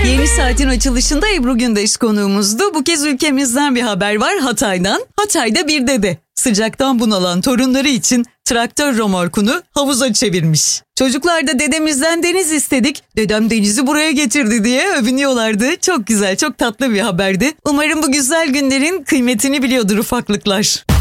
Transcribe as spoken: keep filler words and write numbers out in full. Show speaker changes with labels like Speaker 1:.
Speaker 1: Yeni saatin açılışında Ebru Gündeş konuğumuzdu. Bu kez ülkemizden bir haber var, Hatay'dan. Hatay'da bir dede sıcaktan bunalan torunları için traktör römorkunu havuza çevirmiş. Çocuklar da dedemizden deniz istedik, dedem denizi buraya getirdi diye övünüyorlardı. Çok güzel, çok tatlı bir haberdi. Umarım bu güzel günlerin kıymetini biliyordur ufaklıklar.